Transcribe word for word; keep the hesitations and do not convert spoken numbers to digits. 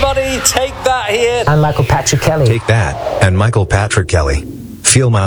everybody. Take that here. I'm Michael Patrick Kelly. Take that, and Michael Patrick Kelly. Feel my